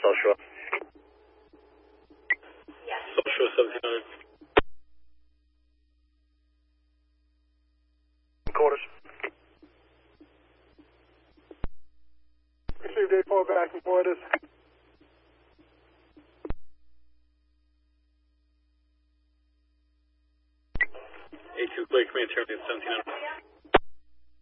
South Shore. South Shore 1700. Quarters. Received 8-4 back and forth. A2 clear, command terminate 1700.